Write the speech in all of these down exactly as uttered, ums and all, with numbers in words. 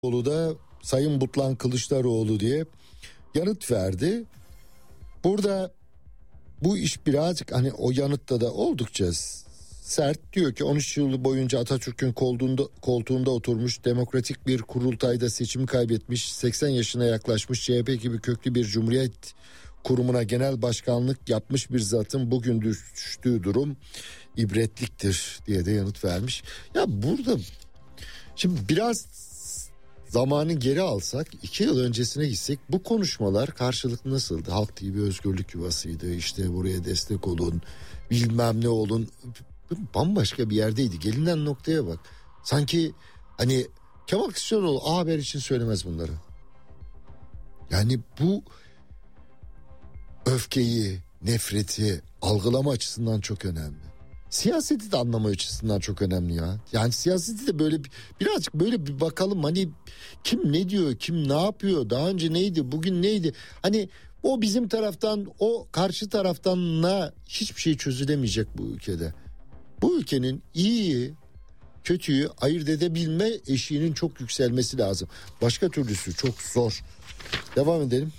da Sayın Butlan Kılıçdaroğlu diye yanıt verdi. Burada bu iş birazcık hani o yanıtta da oldukça sert. Diyor ki on üç yıl boyunca Atatürk'ün koltuğunda, koltuğunda oturmuş, demokratik bir kurultayda seçimi kaybetmiş, seksen yaşına yaklaşmış C H P gibi köklü bir cumhuriyet kurumuna genel başkanlık yapmış bir zatın bugün düştüğü durum ibretliktir diye de yanıt vermiş. Ya burada şimdi biraz zamanı geri alsak, iki yıl öncesine gitsek bu konuşmalar karşılıklı nasıldı? Halk T V özgürlük yuvasıydı, işte buraya destek olun, bilmem ne olun, bambaşka bir yerdeydi. Gelinen noktaya bak. Sanki hani Kemal Kılıçdaroğlu A Haber için söylemez bunları. Yani bu öfkeyi, nefreti algılama açısından çok önemli. Siyaseti de anlama açısından çok önemli ya. Yani siyaseti de böyle birazcık böyle bir bakalım, hani kim ne diyor, kim ne yapıyor, daha önce neydi, bugün neydi? Hani o bizim taraftan, o karşı taraftan ne, hiçbir şey çözülemeyecek bu ülkede. Bu ülkenin iyiyi, kötüyü ayırt edebilme eşiğinin çok yükselmesi lazım. Başka türlüsü çok zor. Devam edelim.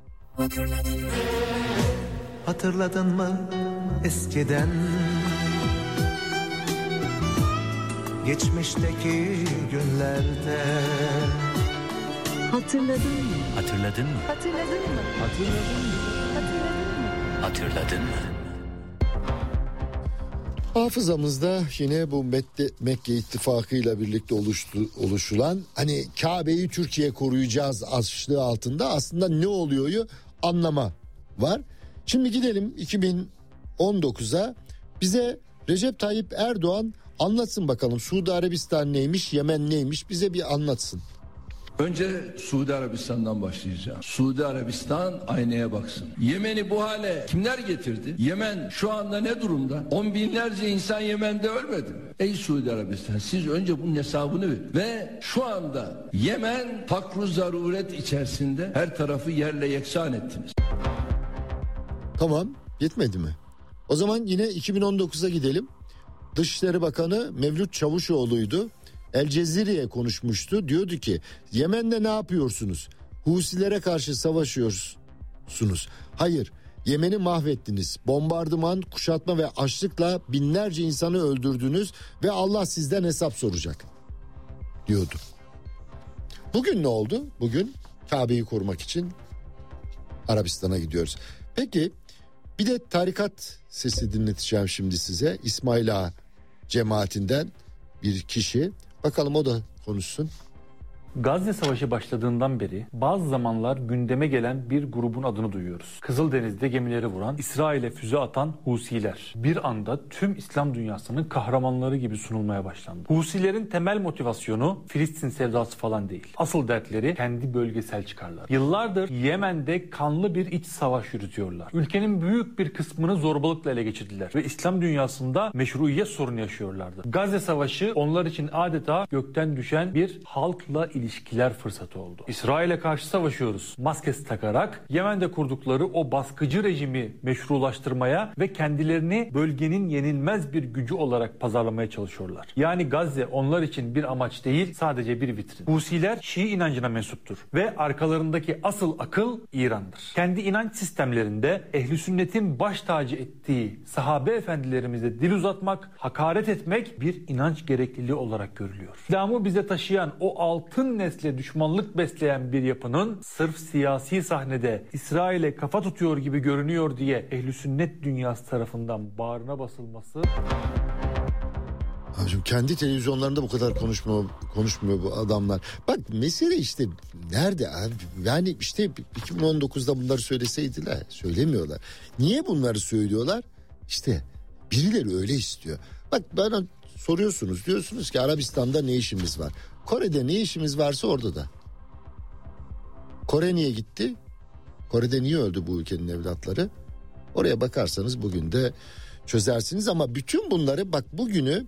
Hatırladın mı eskiden geçmişteki günlerde? Hatırladın mı? Hatırladın mı? Hatırladın mı? Hatırladın mı? Hatırladın mı? Hatırladın mı? Hafızamızda yine bu Mekke, Mekke İttifakı ile birlikte oluştu, oluşulan hani Kabe'yi Türkiye koruyacağız başlığı altında aslında ne oluyor'yu anlama var. Şimdi gidelim iki bin on dokuza, bize Recep Tayyip Erdoğan anlatsın bakalım. Suudi Arabistan neymiş, Yemen neymiş, bize bir anlatsın. Önce Suudi Arabistan'dan başlayacağım. Suudi Arabistan aynaya baksın. Yemen'i bu hale kimler getirdi? Yemen şu anda ne durumda? On binlerce insan Yemen'de ölmedi mi? Ey Suudi Arabistan, siz önce bunun hesabını verin. Ve şu anda Yemen fakr-ı zaruret içerisinde, her tarafı yerle yeksan ettiniz. Tamam, yetmedi mi? O zaman yine iki bin on dokuza gidelim. Dışişleri Bakanı Mevlüt Çavuşoğlu'ydu. El Cezire'ye konuşmuştu. Diyordu ki Yemen'de ne yapıyorsunuz? Husilere karşı savaşıyorsunuz. Hayır, Yemen'i mahvettiniz. Bombardıman, kuşatma ve açlıkla binlerce insanı öldürdünüz ve Allah sizden hesap soracak diyordu. Bugün ne oldu? Bugün Kabe'yi korumak için Arabistan'a gidiyoruz. Peki bir de tarikat sesi dinleteceğim şimdi size. İsmail Ağa cemaatinden bir kişi. Bakalım o da konuşsun. Gazze Savaşı başladığından beri bazı zamanlar gündeme gelen bir grubun adını duyuyoruz. Kızıldeniz'de gemileri vuran, İsrail'e füze atan Husiler. Bir anda tüm İslam dünyasının kahramanları gibi sunulmaya başlandı. Husilerin temel motivasyonu Filistin sevdası falan değil. Asıl dertleri kendi bölgesel çıkarlar. Yıllardır Yemen'de kanlı bir iç savaş yürütüyorlar. Ülkenin büyük bir kısmını zorbalıkla ele geçirdiler ve İslam dünyasında meşruiyet sorunu yaşıyorlardı. Gazze Savaşı onlar için adeta gökten düşen bir halkla ilişkiler fırsatı oldu. İsrail'e karşı savaşıyoruz maskesi takarak Yemen'de kurdukları o baskıcı rejimi meşrulaştırmaya ve kendilerini bölgenin yenilmez bir gücü olarak pazarlamaya çalışıyorlar. Yani Gazze onlar için bir amaç değil, sadece bir vitrin. Husiler Şii inancına mensuptur ve arkalarındaki asıl akıl İran'dır. Kendi inanç sistemlerinde ehli sünnetin baş tacı ettiği sahabe efendilerimize dil uzatmak, hakaret etmek bir inanç gerekliliği olarak görülüyor. İslam'ı bize taşıyan o altın nesle düşmanlık besleyen bir yapının sırf siyasi sahnede İsrail'e kafa tutuyor gibi görünüyor diye ehl-i sünnet dünyası tarafından bağrına basılması... Abicim kendi televizyonlarında bu kadar konuşmuyor, konuşmuyor bu adamlar. Bak mesele işte nerede abi? Yani işte iki bin on dokuzda bunları söyleseydiler, söylemiyorlar. Niye bunları söylüyorlar? İşte birileri öyle istiyor. Bak bana soruyorsunuz, diyorsunuz ki Arabistan'da ne işimiz var? Kore'de ne işimiz varsa orada da. Kore niye gitti? Kore'de niye öldü bu ülkenin evlatları? Oraya bakarsanız bugün de çözersiniz ama bütün bunları bak bugünü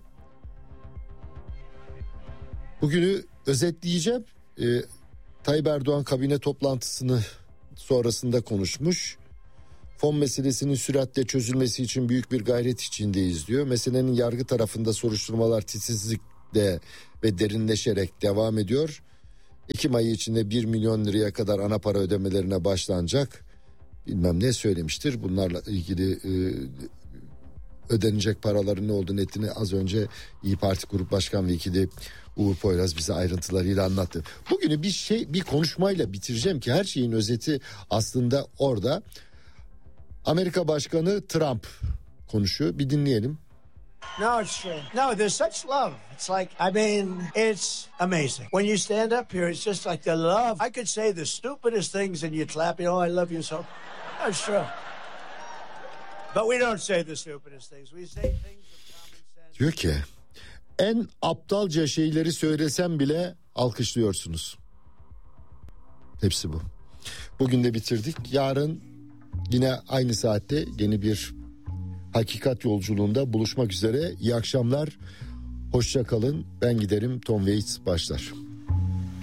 bugünü özetleyeceğim. Ee, Tayyip Erdoğan kabine toplantısını sonrasında konuşmuş. Fon meselesinin süratle çözülmesi için büyük bir gayret içindeyiz diyor. Meselenin yargı tarafında soruşturmalar titizlikle ve derinleşerek devam ediyor. Ekim ayı içinde bir milyon liraya kadar ana para ödemelerine başlanacak. Bilmem ne söylemiştir. Bunlarla ilgili e, ödenecek paraların ne olduğunu ettiğini az önce İYİ Parti Grup Başkan Vekili Uğur Poyraz bize ayrıntılarıyla anlattı. Bugünü bir şey bir konuşmayla bitireceğim ki her şeyin özeti aslında orada. Amerika Başkanı Trump konuşuyor. Bir dinleyelim. No, it's uh, no. There's such love. It's like I mean, it's amazing. When you stand up here, it's just like the love. I could say the stupidest things and you'd clap. You know, I love you so. That's true. But we don't say the stupidest things. We say things of common sense. Diyor ki en aptalca şeyleri söylesem bile alkışlıyorsunuz. Hepsi bu. Bugün de bitirdik. Yarın yine aynı saatte yeni bir hakikat yolculuğunda buluşmak üzere. İyi akşamlar. Hoşça kalın. Ben giderim. Tom Waits başlar.